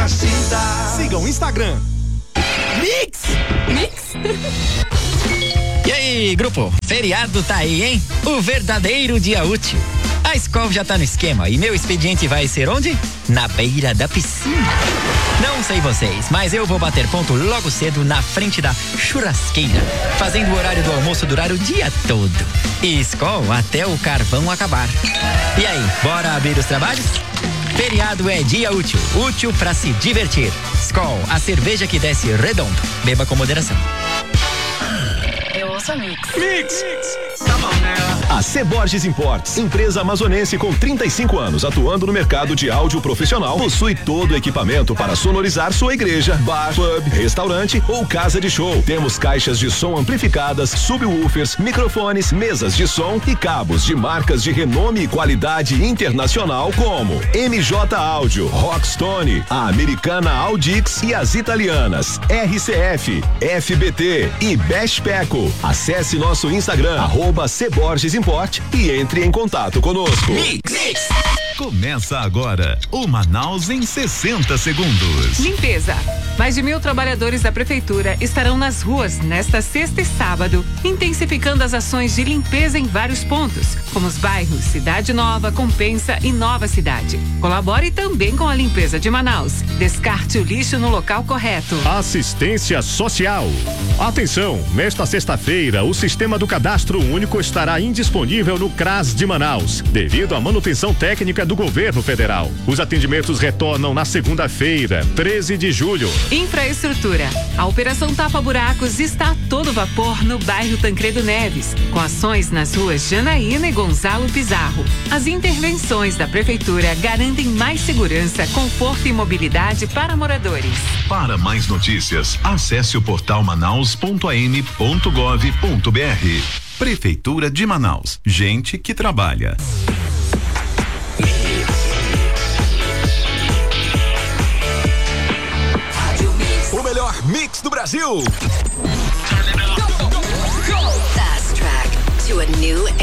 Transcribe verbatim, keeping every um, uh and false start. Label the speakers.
Speaker 1: Caxita.
Speaker 2: Siga o Instagram.
Speaker 3: Mix! Mix! E aí, grupo? Feriado tá aí, hein? O verdadeiro dia útil. A escola já tá no esquema e meu expediente vai ser onde? Na beira da piscina. Não sei vocês, mas eu vou bater ponto logo cedo na frente da churrasqueira, fazendo o horário do almoço durar o dia todo. E escola até o carvão acabar. E aí, bora abrir os trabalhos? Feriado é dia útil, útil pra se divertir. Skol, a cerveja que desce redondo. Beba com moderação.
Speaker 4: Eu ouço a Mix.
Speaker 2: Mix! A C Borges Imports, empresa amazonense com trinta e cinco anos atuando no mercado de áudio profissional, possui todo o equipamento para sonorizar sua igreja, bar, pub, restaurante ou casa de show. Temos caixas de som amplificadas, subwoofers, microfones, mesas de som e cabos de marcas de renome e qualidade internacional como M J Audio, Rockstone, a americana Audix e as italianas R C F, F B T e Beshpeco. Acesse nosso Instagram, arroba C Borges Import e entre em contato conosco.
Speaker 1: Mix, mix. Começa agora o Manaus em sessenta segundos.
Speaker 5: Limpeza. Mais de mil trabalhadores da prefeitura estarão nas ruas nesta sexta e sábado, intensificando as ações de limpeza em vários pontos, como os bairros Cidade Nova, Compensa e Nova Cidade. Colabore também com a limpeza de Manaus. Descarte o lixo no local correto.
Speaker 6: Assistência Social. Atenção, nesta sexta-feira, o sistema do Cadastro Único estará indisponível no CRAS de Manaus, devido à manutenção técnica do governo federal. Os atendimentos retornam na segunda-feira, treze de julho.
Speaker 5: Infraestrutura. A Operação Tapa Buracos está a todo vapor no bairro Tancredo Neves, com ações nas ruas Janaína e Gonzalo Pizarro. As intervenções da prefeitura garantem mais segurança, conforto e mobilidade para moradores.
Speaker 1: Para mais notícias, acesse o portal manaus ponto a m ponto gov ponto b r. Prefeitura de Manaus. Gente que trabalha.
Speaker 2: O melhor mix do Brasil.
Speaker 4: Fast track to a new